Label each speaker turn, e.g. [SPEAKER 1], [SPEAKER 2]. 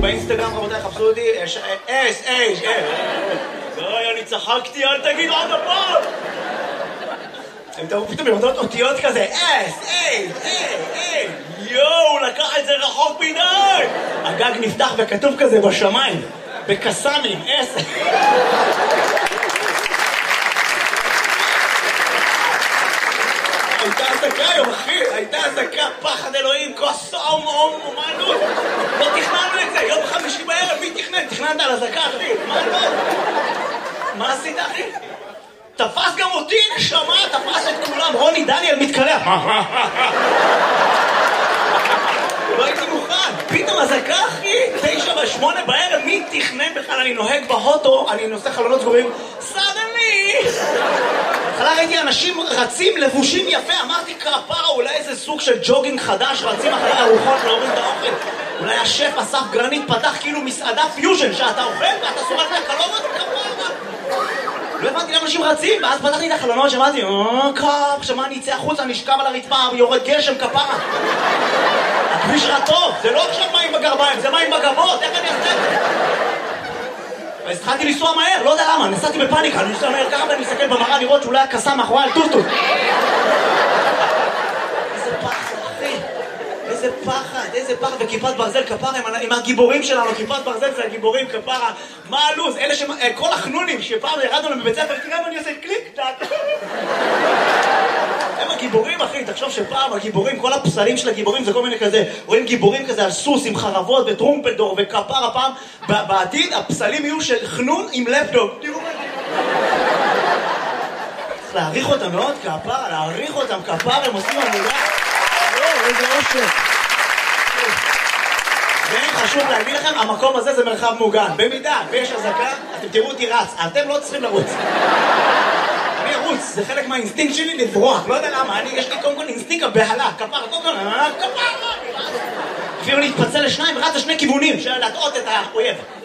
[SPEAKER 1] באינסטגרם, רבותיי, חפשו אותי, די, אני צחקתי, אל תגידו עוד הפעם! הם תראו פתאום יורדות אותיות כזה, יואו, הוא לקח את זה רחוק מדי! הגג נפתח וכתוב כזה בשמיים, בקסאמים, הייתה עזקה היום, אחי, הייתה עזקה, פחד אלוהים, כוסום, אומנות. לא תכננו את זה, יום חמישי בערב, מי תכנן? תכננת על עזקה, אחי, מה לא? מה עשית, אחי? תפס גם אותי, נשמה, תפס את כולם, רוני דניאל מתקלח. לא הייתי מוכן, פתאום עזקה, אחי, 9 ו8 בערב, מי תכנן בכלל? אני נוהג בהוטו, אני נושא חלונות סגורים, סדני! חלה ראיתי אנשים רצים לבושים יפה, אמרתי כפרה, אולי איזה סוג של ג'וגינג חדש, רצים אחרי ארוחות להוריד את האוכל. אולי השף אסף גרנית פתח כאילו מסעדה פיוז'ן, שאתה אוכל ואתה סורק מהחלומות כפרה. לא הבנתי למה אנשים רצים, ואז פתחתי את החלונות שאמרתי, קאפ, שמה אני אצא החוצה, נשכב על הרצפה, יורד גשם כפרה. הכביש רטוב, זה לא עכשיו מים בגרביים, זה מים בגבות, איך אני אעשה את זה? אז התחלתי לנסוע מהר, לא יודע למה, נסעתי בפאניקה, אני נוסע מהר ככה ואני מסתכל במראה לראות שאולי הקסאם מאחורי על טוטוט. איזה פחד, אחי, איזה פחד, וכיפת ברזל כפרה עם הגיבורים שלנו, כיפת ברזל זה הגיבורים כפרה, מה הלו"ז, אלה כל החנונים שפעם ירדנו להם בבית ספר, תראה ואני עושה קליק, טק. הם הגיבורים, אחי, תחשוב שפעם הגיבורים, כל הפסלים של הגיבורים זה כל מיני כזה, רואים גיבורים כזה על סוס עם חרבות וטרומפלדור וכפרה פעם, בעתיד הפסלים יהיו של חנון עם לפטופ. תראו מה צריך להעריך אותם מאוד כפרה, להעריך אותם כפרה, הם עושים עבודה. איזה אושר. וחשוב להגיד לכם, המקום הזה זה מרחב מוגן. במידה ויש הזקה, אתם תראו אותי רץ, אתם לא צריכים לרוץ. אני ארוץ, זה חלק מהאינסטינקט שלי לברוח, לא יודע למה, יש לי קודם כל אינסטינקט הבהלה, כפרה, כפרה, אפילו להתפצל לשניים ורץ לשני כיוונים, של להטעות את האויב.